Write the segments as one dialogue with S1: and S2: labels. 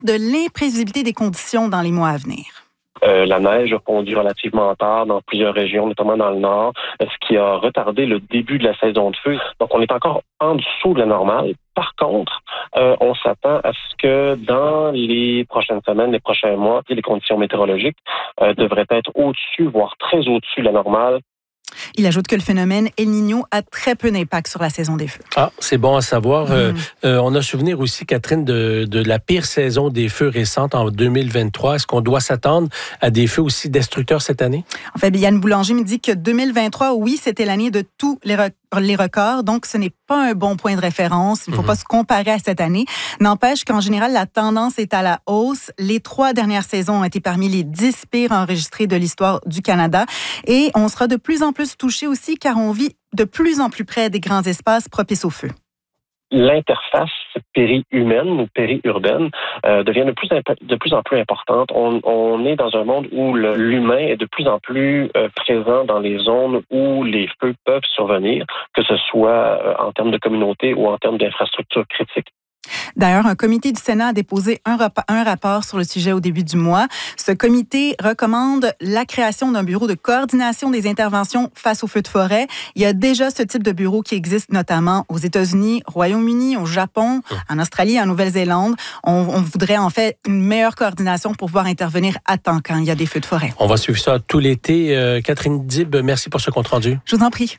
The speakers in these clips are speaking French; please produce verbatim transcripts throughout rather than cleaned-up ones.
S1: de l'imprévisibilité des conditions dans les mois à venir.
S2: Euh, la neige a fondu relativement tard dans plusieurs régions, notamment dans le nord, ce qui a retardé le début de la saison de feu. Donc, on est encore en dessous de la normale. Par contre, euh, on s'attend à ce que dans les prochaines semaines, les prochains mois, les conditions météorologiques euh, devraient être au-dessus, voire très au-dessus de la normale.
S1: Il ajoute que le phénomène El Niño a très peu d'impact sur la saison des feux.
S3: Ah, c'est bon à savoir. Mmh. Euh, euh, on a souvenir aussi, Catherine, de, de la pire saison des feux récente en deux mille vingt-trois. Est-ce qu'on doit s'attendre à des feux aussi destructeurs cette année?
S1: En fait, Yann Boulanger me dit que deux mille vingt-trois, oui, c'était l'année de tous les, rec- les records, donc ce n'est pas un bon point de référence. Il ne faut mmh. pas se comparer à cette année. N'empêche qu'en général, la tendance est à la hausse. Les trois dernières saisons ont été parmi les dix pires enregistrées de l'histoire du Canada. Et on sera de plus en plus touché aussi car on vit de plus en plus près des grands espaces propices au feu.
S2: L'interface péri-humaine ou péri-urbaine euh, devient de plus, imp- de plus en plus importante. On, on est dans un monde où le, l'humain est de plus en plus euh, présent dans les zones où les feux peuvent survenir, que ce soit euh, en termes de communauté ou en termes d'infrastructures critiques.
S1: D'ailleurs, un comité du Sénat a déposé un, rap- un rapport sur le sujet au début du mois. Ce comité recommande la création d'un bureau de coordination des interventions face aux feux de forêt. Il y a déjà ce type de bureau qui existe notamment aux États-Unis, au Royaume-Uni, au Japon, en Australie, en Nouvelle-Zélande. On, on voudrait en fait une meilleure coordination pour pouvoir intervenir à temps quand il y a des feux de forêt.
S3: On va suivre ça tout l'été. Euh, Catherine Dib, merci pour ce compte-rendu.
S1: Je vous en prie.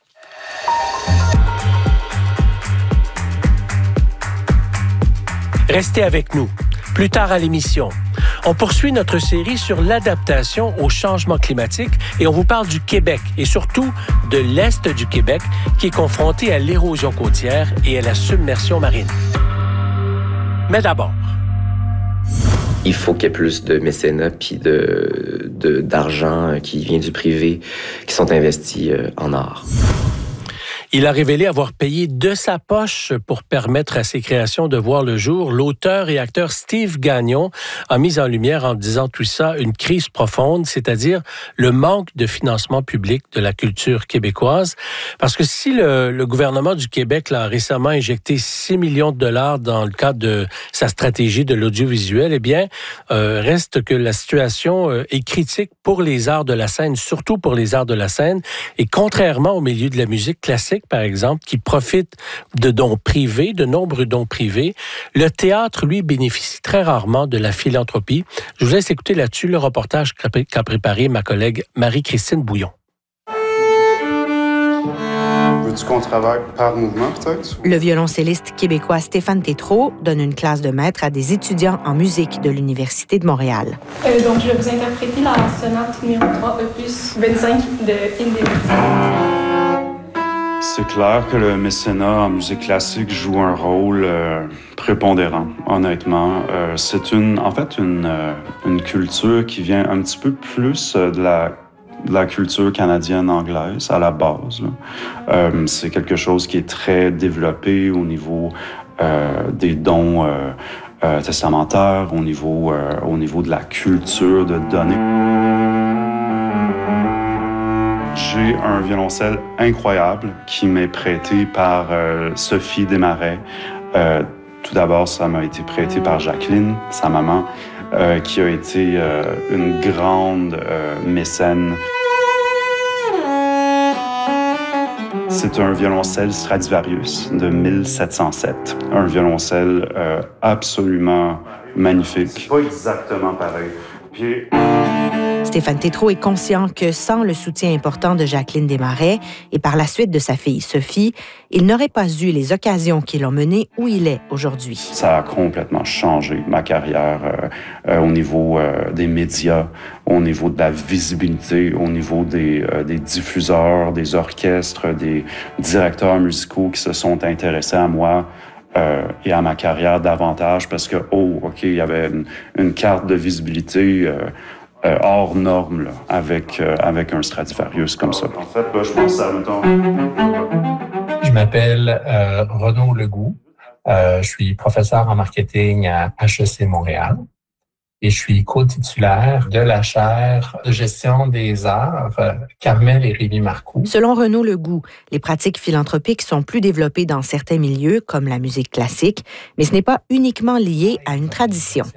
S3: Restez avec nous. Plus tard à l'émission, on poursuit notre série sur l'adaptation au changement climatique et on vous parle du Québec et surtout de l'Est du Québec qui est confronté à l'érosion côtière et à la submersion marine. Mais d'abord,
S4: il faut qu'il y ait plus de mécénat puis de, de, d'argent qui vient du privé qui sont investis en art.
S3: Il a révélé avoir payé de sa poche pour permettre à ses créations de voir le jour. L'auteur et acteur Steve Gagnon a mis en lumière en disant tout ça une crise profonde, c'est-à-dire le manque de financement public de la culture québécoise. Parce que si le, le gouvernement du Québec là, a récemment injecté six millions de dollars dans le cadre de sa stratégie de l'audiovisuel, eh bien, euh, reste que la situation euh, est critique pour les arts de la scène, surtout pour les arts de la scène. Et contrairement au milieu de la musique classique, par exemple, qui profite de dons privés, de nombreux dons privés. Le théâtre, lui, bénéficie très rarement de la philanthropie. Je vous laisse écouter là-dessus le reportage qu'a préparé ma collègue Marie-Christine Bouillon.
S5: Veux-tu qu'on travaille par mouvement, peut-être?
S6: Le violoncelliste québécois Stéphane Tétrault donne une classe de maître à des étudiants en musique de l'Université de Montréal.
S7: Euh, donc, je vais vous interpréter la sonate numéro trois, opus vingt-cinq de Hindemith.
S5: C'est clair que le mécénat en musique classique joue un rôle euh, prépondérant, honnêtement. Euh, c'est une, en fait une, euh, une culture qui vient un petit peu plus euh, de la de la culture canadienne-anglaise à la base. Là. Euh, c'est quelque chose qui est très développé au niveau euh, des dons euh, euh, testamentaires, au niveau, euh, au niveau de la culture de donner. J'ai un violoncelle incroyable qui m'est prêté par euh, Sophie Desmarais. Euh, tout d'abord, ça m'a été prêté par Jacqueline, sa maman, euh, qui a été euh, une grande euh, mécène. C'est un violoncelle Stradivarius de mille sept cent sept. Un violoncelle euh, absolument magnifique. C'est pas exactement pareil. Puis...
S6: Stéphane Tétrault est conscient que sans le soutien important de Jacqueline Desmarais et par la suite de sa fille Sophie, il n'aurait pas eu les occasions qui l'ont mené où il est aujourd'hui.
S5: Ça a complètement changé ma carrière euh, euh, au niveau euh, des médias, au niveau de la visibilité, au niveau des, euh, des diffuseurs, des orchestres, des directeurs musicaux qui se sont intéressés à moi. Euh, et à ma carrière davantage parce que, oh, OK, il y avait une, une carte de visibilité euh, euh, hors norme là, avec, euh, avec un Stradivarius comme ça. En fait, là, je pense à, mettons...
S8: Je m'appelle euh, Renaud Legout. Euh, je suis professeur en marketing à H E C Montréal. et je suis co-titulaire de la chaire de gestion des arts euh, Carmel et Rémi Marcoux.
S6: Selon Renaud Legout, les pratiques philanthropiques sont plus développées dans certains milieux, comme la musique classique, mais ce n'est pas uniquement lié à une tradition.